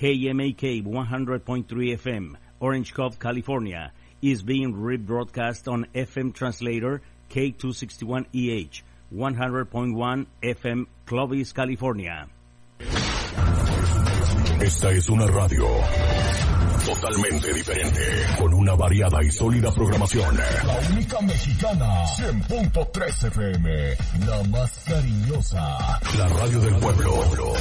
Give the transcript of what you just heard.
KMAK 100.3 FM, Orange Cove, California, is being rebroadcast on FM translator K261EH, 100.1 FM, Clovis, California. Esta es una radio totalmente diferente, con una variada y sólida programación. La única mexicana, 100.3 FM, la más cariñosa. La radio del pueblo.